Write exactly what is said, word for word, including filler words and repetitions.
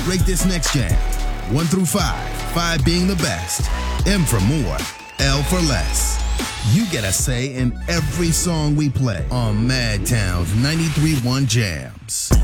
Rate this next jam. One through five. Five being the best. M for more. L for less. You get a say in every song we play on Madtown's ninety-three point one Jams.